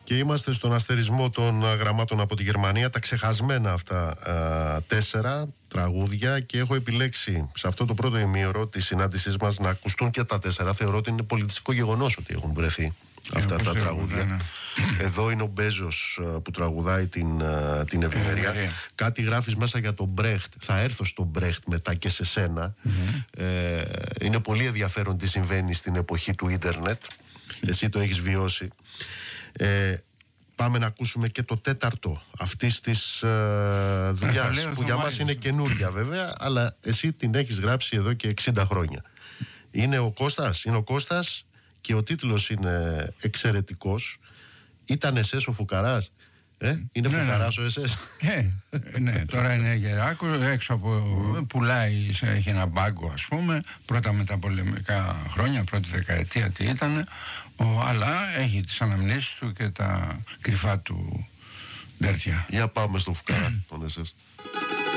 Και είμαστε στον αστερισμό των γραμμάτων από τη Γερμανία, τα ξεχασμένα αυτά 4 τραγούδια, και έχω επιλέξει σε αυτό το πρώτο ημίωρο της συνάντησής μας να ακουστούν και τα 4. Θεωρώ ότι είναι πολιτιστικό γεγονός ότι έχουν βρεθεί αυτά τα τραγούδια. Ναι. Εδώ είναι ο Μπέζος που τραγουδάει την Ευημερία. Κάτι γράφεις μέσα για τον Μπρέχτ. Θα έρθω στον Μπρέχτ μετά και σε σένα. Είναι πολύ ενδιαφέρον τι συμβαίνει στην εποχή του ίντερνετ. Εσύ το έχεις βιώσει. Πάμε να ακούσουμε και το 4ο αυτής της δουλειάς, που για μας είναι καινούρια βέβαια, αλλά εσύ την έχεις γράψει εδώ και 60 χρόνια. Είναι ο Κώστας και ο τίτλος είναι εξαιρετικός. Ήταν εσές ο Φουκαράς? Είναι φουκαράς ο εσές? Ναι, τώρα είναι γεράκος, έξω από πουλάει, έχει ένα μπάγκο ας πούμε, πρώτα μεταπολεμικά χρόνια, πρώτη δεκαετία τι ήταν, αλλά έχει τις αναμνήσεις του και τα κρυφά του ντέρτια. Για πάμε στο Φουκαρά τον εσές.